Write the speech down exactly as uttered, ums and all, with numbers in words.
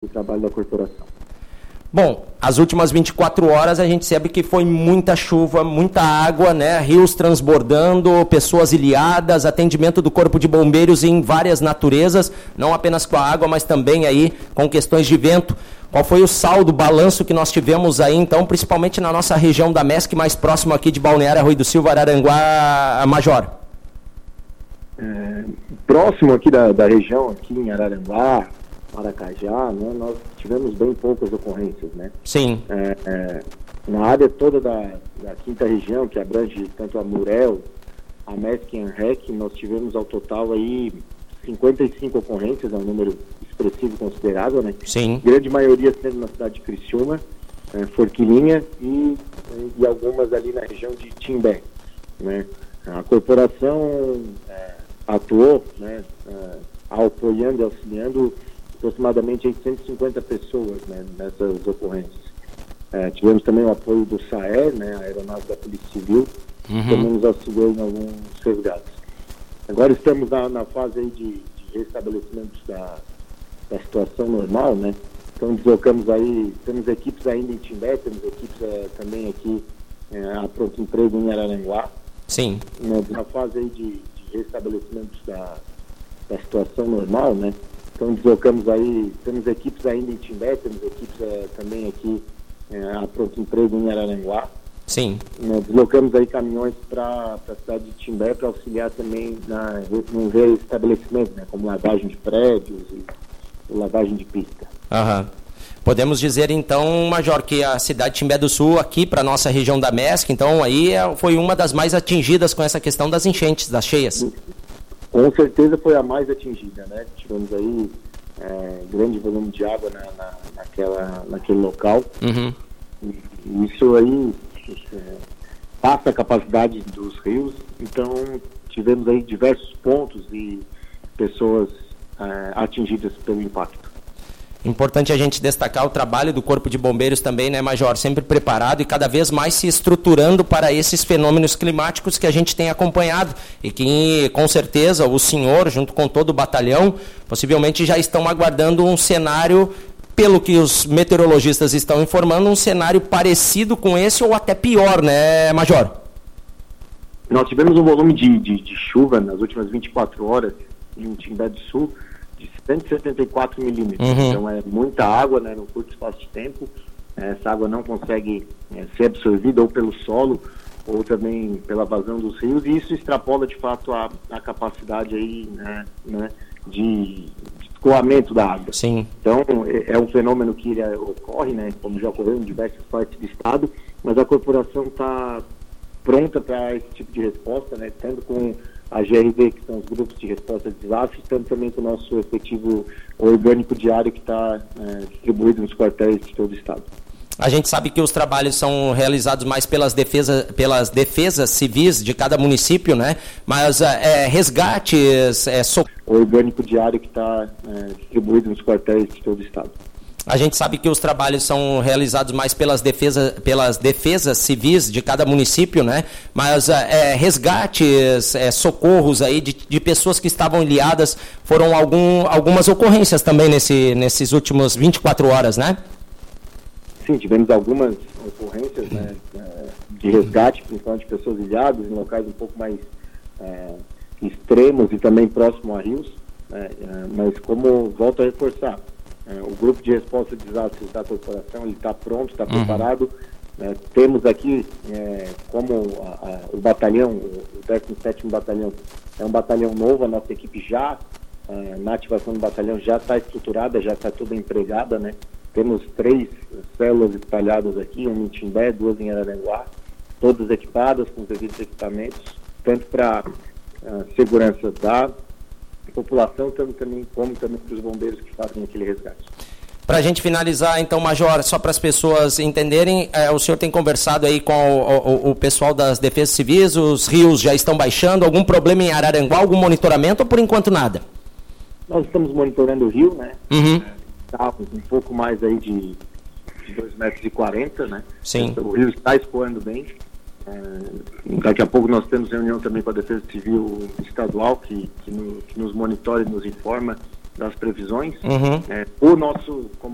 trabalho da corporação. Bom, as últimas vinte e quatro horas a gente sabe que foi muita chuva, muita água, né? Rios transbordando, pessoas ilhadas, atendimento do Corpo de Bombeiros em várias naturezas, não apenas com a água, mas também aí com questões de vento. Qual foi o saldo, o balanço que nós tivemos aí, então, principalmente na nossa região da MESC, mais próximo aqui de Balneário Arroio do Silva, Araranguá, Major? É, próximo aqui da, da região, aqui em Araranguá, Maracajá, né, nós tivemos bem poucas ocorrências, né? Sim. É, é, na área toda da, da quinta região, que abrange tanto a Murel, a MESC e a ANREC, nós tivemos ao total aí cinquenta e cinco ocorrências, é um número expressivo considerável, né? Sim. Grande maioria sendo na cidade de Criciúma, é, Forquilinha e, e algumas ali na região de Timbé, né? A corporação é, atuou, né, é, apoiando e auxiliando aproximadamente cento e cinquenta pessoas, né, nessas ocorrências. É, tivemos também o apoio do SAER, né, a aeronave da Polícia Civil, uhum. que também nos auxiliou em alguns resgates. Agora estamos na, na fase aí de, de restabelecimento da, da situação normal, né? Então deslocamos aí, temos equipes ainda em Timbé, temos equipes é, também aqui é, a Pronto Emprego em Araranguá. Sim. Né, na fase aí de, de restabelecimento da, da situação normal, né? Então deslocamos aí, temos equipes ainda em Timbé, temos equipes é, também aqui é, a Pronto Emprego em Araranguá. Sim. Né, deslocamos aí caminhões para a cidade de Timbé para auxiliar também na, no restabelecimento, né? Como lavagem de prédios e, e lavagem de pista. Aham. Podemos dizer, então, Major, que a cidade de Timbé do Sul, aqui para a nossa região da MESC, então, aí foi uma das mais atingidas com essa questão das enchentes, das cheias. Com certeza foi a mais atingida, né? Tivemos aí é, grande volume de água na, na, naquela, naquele local. Uhum. E isso aí é, passa a capacidade dos rios, então tivemos aí diversos pontos e pessoas é, atingidas pelo impacto. Importante a gente destacar o trabalho do Corpo de Bombeiros também, né, Major? Sempre preparado e cada vez mais se estruturando para esses fenômenos climáticos que a gente tem acompanhado e que, com certeza, o senhor, junto com todo o batalhão, possivelmente já estão aguardando um cenário, pelo que os meteorologistas estão informando, um cenário parecido com esse ou até pior, né, Major? Nós tivemos um volume de, de, de chuva nas últimas vinte e quatro horas em Timbé do Sul, de cento e setenta e quatro milímetros, uhum. Então é muita água, né, num curto espaço de tempo. Essa água não consegue é, ser absorvida ou pelo solo ou também pela vazão dos rios, e isso extrapola de fato a, a capacidade aí, né, né, de, de escoamento da água. Sim. Então é, é um fenômeno que é, ocorre, né, como já ocorreu em diversas partes do estado, mas a corporação está pronta para esse tipo de resposta, né, tanto com a G R D, que são os grupos de resposta de desastres, tanto também com o nosso efetivo orgânico diário que está é, distribuído nos quartéis de todo o estado. A gente sabe que os trabalhos são realizados mais pelas, defesa, pelas defesas civis de cada município, né? Mas é, resgates... É, so... O orgânico diário que está é, distribuído nos quartéis de todo o estado. A gente sabe que os trabalhos são realizados mais pelas, defesa, pelas defesas civis de cada município, né? Mas é, resgates, é, socorros aí de, de pessoas que estavam ilhadas, foram algum, algumas ocorrências também nesse, nesses últimos vinte e quatro horas, né? Sim, tivemos algumas ocorrências, né, de resgate, principalmente de pessoas ilhadas, em locais um pouco mais é, extremos e também próximo a rios, né, mas como volto a reforçar, o grupo de resposta de desastres da corporação está pronto, está preparado. Uhum. É, temos aqui, é, como a, a, o batalhão, o décimo sétimo Batalhão, é um batalhão novo, a nossa equipe já, é, na ativação do batalhão, já está estruturada, já está toda empregada, né? Temos três células espalhadas aqui, uma em Timbé, duas em Araranguá, todas equipadas com os devidos equipamentos, tanto para a segurança da população, tanto também, como também para os bombeiros que fazem aquele resgate. Para a gente finalizar, então, Major, só para as pessoas entenderem, é, o senhor tem conversado aí com o, o, o pessoal das defesas civis, os rios já estão baixando, algum problema em Araranguá, algum monitoramento ou por enquanto nada? Nós estamos monitorando o rio, né? Uhum. Está um pouco mais aí de, de dois metros e quarenta, né? Sim. O rio está escoando bem. É, daqui a pouco nós temos reunião também com a Defesa Civil Estadual, que, que, no, que nos monitora e nos informa das previsões. Uhum. É, o nosso